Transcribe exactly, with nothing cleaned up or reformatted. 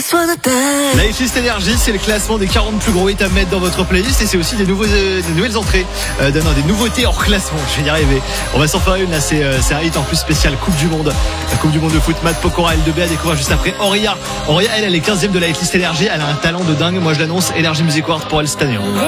besoin de terre. La hitlist énergie, c'est le classement des quarante plus gros hits à mettre dans votre playlist et c'est aussi des, nouveaux, euh, des nouvelles entrées, euh, non, des nouveautés hors classement. Je vais y arriver. On va s'en faire une là, c'est, euh, c'est un hit en plus spécial Coupe du Monde. La Coupe du Monde de foot, Matt Pokora, L deux B à découvrir juste après. Auria, Auria, elle, elle est quinzième de la hitlist énergie. Elle a un talent de dingue. Moi, je l'annonce. Energy Music Award pour elle cette année.